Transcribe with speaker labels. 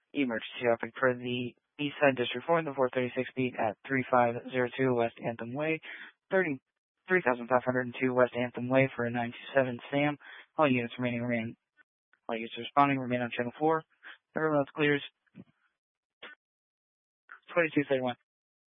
Speaker 1: Emergency topic for the East Side District 4 and the 436 beat at 3502 West Anthem Way, 3502 West Anthem Way for a 927 SAM. All units responding remain on channel 4. Everyone else clears. 2231.